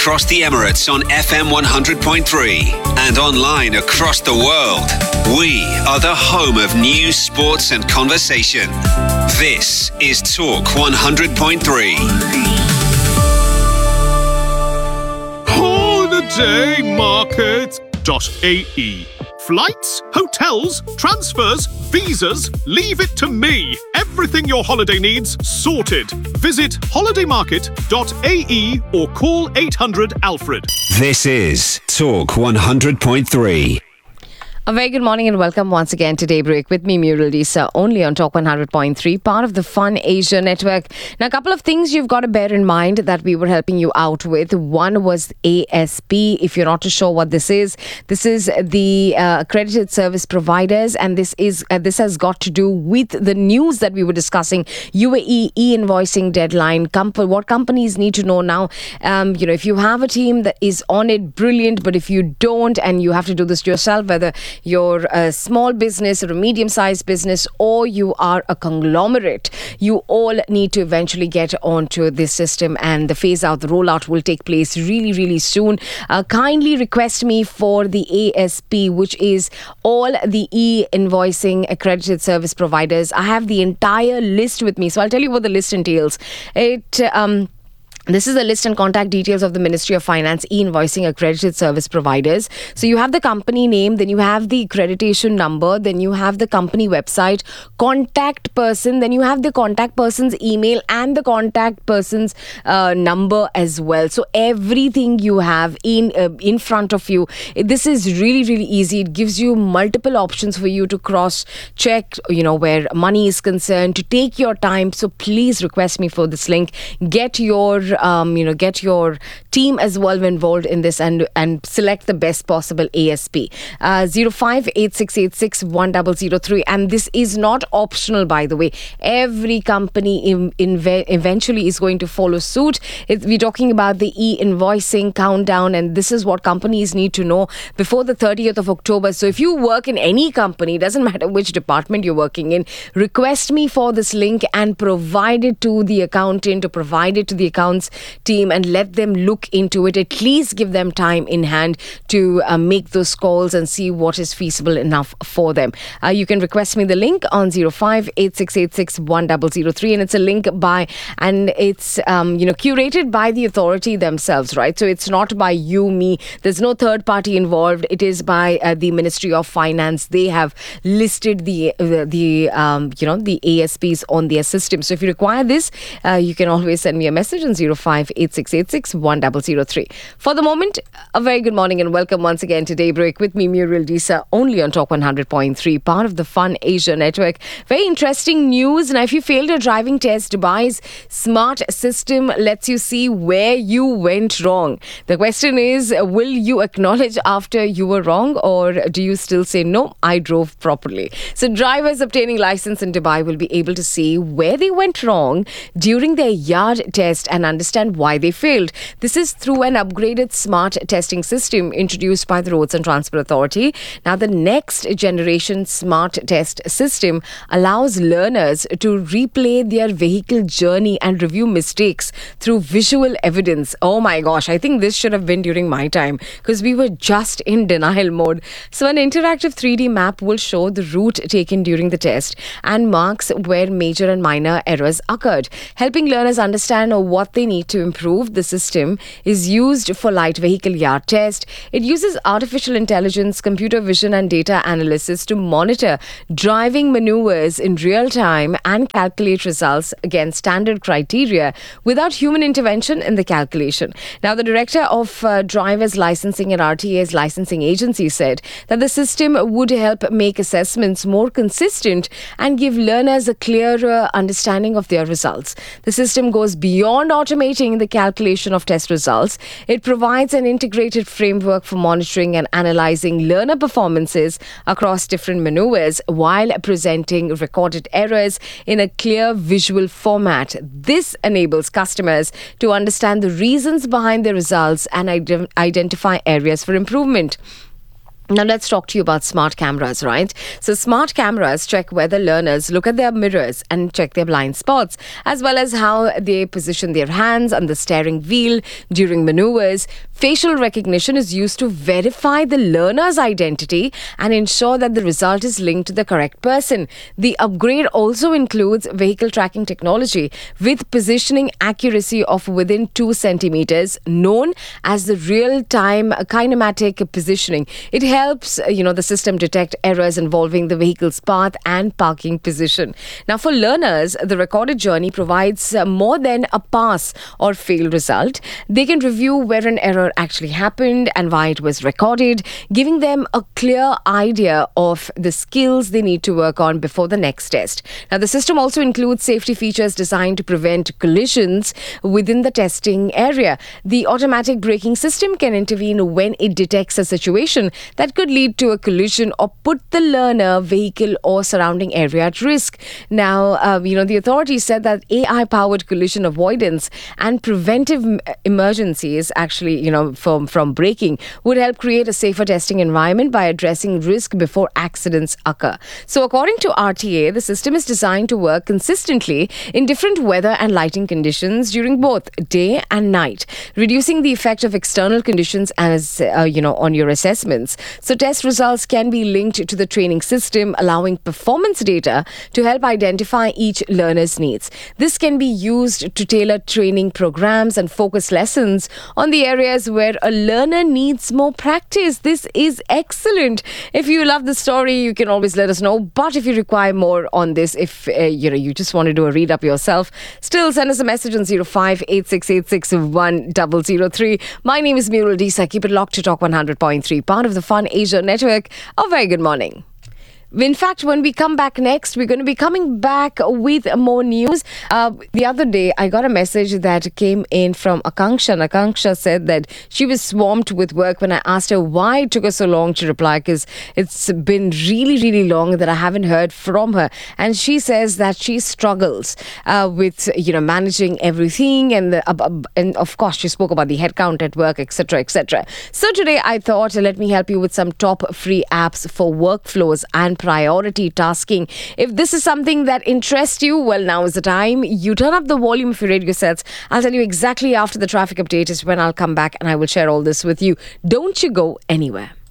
across the Emirates on FM 100.3 and online across the world. We are the home of news, sports and conversation. This is Talk 100.3. holidaymarket.ae. Flights, hotels, transfers, visas, leave it to me. Everything your holiday needs, sorted. Visit holidaymarket.ae or call 800 Alfred. This is Talk 100.3. A very good morning and welcome once again to Daybreak with me, Muriel Disa, only on Talk 100.3, part of the Fun Asia network. Now, a couple of things you've got to bear in mind that we were helping you out with. One was ASP. If you're not too sure what this is the accredited service providers, and this has got to do with the news that we were discussing. UAE e-invoicing deadline. What companies need to know now. If you have a team that is on it, brilliant. But if you don't, and you have to do this yourself, whether you're a small business or a medium-sized business or you are a conglomerate, you all need to eventually get onto this system, and the phase-out, the rollout will take place really, really soon. Kindly request me for the ASP, which is all the e-invoicing accredited service providers. I have the entire list with me, so I'll tell you what the list entails. This is the list and contact details of the Ministry of Finance e-invoicing accredited service providers. So you have the company name, then you have the accreditation number, then you have the company website, contact person, then you have the contact person's email and the contact person's number as well. So everything you have in front of you. This is really, really easy. It gives you multiple options for you to cross-check, where money is concerned, to take your time. So please request me for this link. Get your team as well involved in this and select the best possible ASP. 0586861003, and this is not optional, by the way. Every company eventually is going to follow suit. We're talking about the e-invoicing countdown, and this is what companies need to know before the 30th of October. So if you work in any company, doesn't matter which department you're working in, request me for this link and provide it to the accountant or provide it to the accounts team and let them look into it. At least give them time in hand to make those calls and see what is feasible enough for them. You can request me the link on 0586861003, and it's a link it's curated by the authority themselves, right? So it's not by you, me. There's no third party involved. It is by the Ministry of Finance. They have listed the ASPs on their system. So if you require this, you can always send me a message on 0586861003. For the moment, a very good morning and welcome once again to Daybreak with me, Muriel Disa, only on Talk 100.3, part of the Fun Asia network. Very interesting news. Now, if you failed your driving test, Dubai's smart system lets you see where you went wrong. The question is, will you acknowledge after you were wrong, or do you still say, no, I drove properly? So drivers obtaining license in Dubai will be able to see where they went wrong during their yard test and understand why they failed. This is through an upgraded smart testing system introduced by the Roads and Transport Authority. Now, the next generation smart test system allows learners to replay their vehicle journey and review mistakes through visual evidence. Oh my gosh, I think this should have been during my time because we were just in denial mode. So an interactive 3D map will show the route taken during the test and marks where major and minor errors occurred, helping learners understand what they need to improve. The system is used for light vehicle yard test. It uses artificial intelligence, computer vision and data analysis to monitor driving maneuvers in real time and calculate results against standard criteria without human intervention in the calculation. Now, the director of driver's licensing at RTA's licensing agency said that the system would help make assessments more consistent and give learners a clearer understanding of their results. The system goes beyond automating the calculation of test results. It provides an integrated framework for monitoring and analyzing learner performances across different maneuvers while presenting recorded errors in a clear visual format. This enables customers to understand the reasons behind the results and identify areas for improvement. Now, let's talk to you about smart cameras, right? So, smart cameras check whether learners look at their mirrors and check their blind spots, as well as how they position their hands on the steering wheel during maneuvers. Facial recognition is used to verify the learner's identity and ensure that the result is linked to the correct person. The upgrade also includes vehicle tracking technology with positioning accuracy of within 2 centimeters, known as the real-time kinematic positioning. It helps, the system detect errors involving the vehicle's path and parking position. Now, for learners, the recorded journey provides more than a pass or fail result. They can review where an error actually happened and why it was recorded, giving them a clear idea of the skills they need to work on before the next test. Now, the system also includes safety features designed to prevent collisions within the testing area. The automatic braking system can intervene when it detects a situation that could lead to a collision or put the learner, vehicle, or surrounding area at risk. Now, the authorities said that AI-powered collision avoidance and preventive emergencies, actually, from braking, would help create a safer testing environment by addressing risk before accidents occur. So, according to RTA, the system is designed to work consistently in different weather and lighting conditions during both day and night, reducing the effect of external conditions as on your assessments. So, test results can be linked to the training system, allowing performance data to help identify each learner's needs. This can be used to tailor training programs and focus lessons on the areas where a learner needs more practice. This is excellent. If you love the story, you can always let us know. But if you require more on this, if you just want to do a read up yourself, still send us a message on 0586861003. My name is Murul Disa. Keep it locked to Talk 100.3, part of the Fun Asia Network. A very good morning. In fact, when we come back next, we're going to be coming back with more news. The other day, I got a message that came in from Akanksha. And Akanksha said that she was swamped with work when I asked her why it took her so long to reply, because it's been really, really long that I haven't heard from her. And she says that she struggles with, managing everything. And of course, she spoke about the headcount at work, etc., etc. So today, I thought, let me help you with some top free apps for workflows and priority tasking. If this is something that interests you, well, now is the time. You turn up the volume of your radio sets. I'll tell you exactly after the traffic update is when I'll come back and I will share all this with you. Don't you go anywhere.